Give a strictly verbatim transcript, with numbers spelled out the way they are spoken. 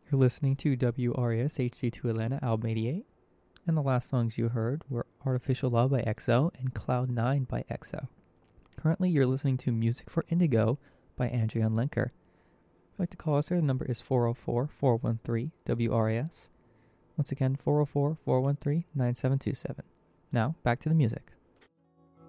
You're listening to W R A S H D two Atlanta, Album eighty-eight. And the last songs you heard were Artificial Love by X O and Cloud nine by X O. Currently, you're listening to Music for Indigo by Andrea Linker. If you'd like to call us there, the number is four oh four, four one three, W R A S. Once again, four oh four, four one three, nine seven two seven. Now, back to the music.